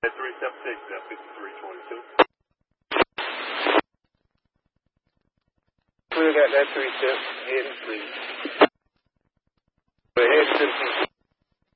At 376 at 5322. Clear got that 3 step, heading please. Go ahead to the